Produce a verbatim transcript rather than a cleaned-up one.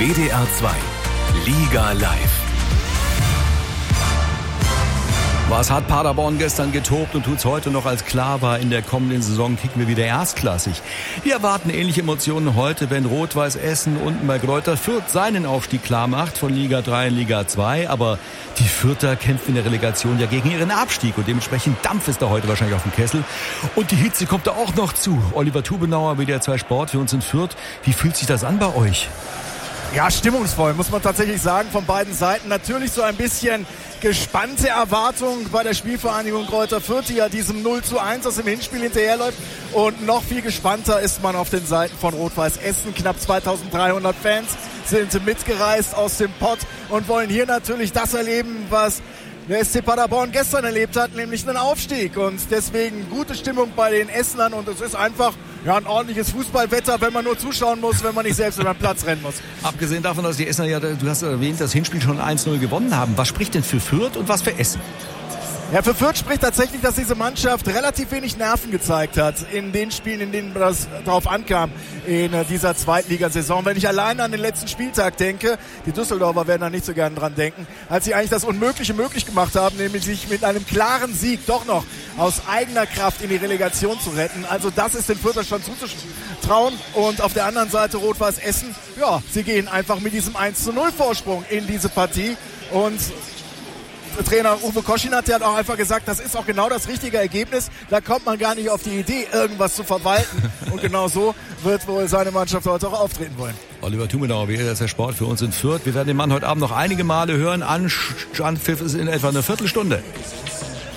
W D R zwei Liga live. Was hat Paderborn gestern getobt und tut's heute noch, als klar war, in der kommenden Saison kicken wir wieder erstklassig. Wir erwarten ähnliche Emotionen heute, wenn Rot-Weiß Essen unten bei Greuther Fürth seinen Aufstieg klar macht von Liga drei in Liga zwei. Aber die Fürther kämpfen in der Relegation ja gegen ihren Abstieg und dementsprechend Dampf ist da heute wahrscheinlich auf dem Kessel. Und die Hitze kommt da auch noch zu. Oliver Tubenauer, W D R zwei Sport für uns in Fürth. Wie fühlt sich das an bei euch? Ja, stimmungsvoll, muss man tatsächlich sagen, von beiden Seiten. Natürlich so ein bisschen gespannte Erwartungen bei der Spielvereinigung Greuther Fürth, die ja diesem null zu eins aus dem Hinspiel hinterherläuft. Und noch viel gespannter ist man auf den Seiten von Rot-Weiß Essen. Knapp zweitausenddreihundert Fans sind mitgereist aus dem Pott und wollen hier natürlich das erleben, was der S C Paderborn gestern erlebt hat, nämlich einen Aufstieg. Und deswegen gute Stimmung bei den Esslern. Und es ist einfach ja, ein ordentliches Fußballwetter, wenn man nur zuschauen muss, wenn man nicht selbst über den Platz rennen muss. Abgesehen davon, dass die Essener ja, du hast erwähnt, das Hinspiel schon eins null gewonnen haben. Was spricht denn für Fürth und was für Essen? Ja, für Fürth spricht tatsächlich, dass diese Mannschaft relativ wenig Nerven gezeigt hat in den Spielen, in denen das drauf ankam in dieser Zweitligasaison. Wenn ich allein an den letzten Spieltag denke, die Düsseldorfer werden da nicht so gerne dran denken, als sie eigentlich das Unmögliche möglich gemacht haben, nämlich sich mit einem klaren Sieg doch noch aus eigener Kraft in die Relegation zu retten. Also das ist den Fürther schon zuzutrauen. Und auf der anderen Seite Rot-Weiß Essen, ja, sie gehen einfach mit diesem eins zu null Vorsprung in diese Partie. Und Trainer Uwe Koschinat, der hat auch einfach gesagt, das ist auch genau das richtige Ergebnis. Da kommt man gar nicht auf die Idee, irgendwas zu verwalten. Und genau so wird wohl seine Mannschaft heute auch auftreten wollen. Oliver Tumenauer, W D R zwei Sport für uns in Fürth. Wir werden den Mann heute Abend noch einige Male hören. Anpfiff ist in etwa eine Viertelstunde.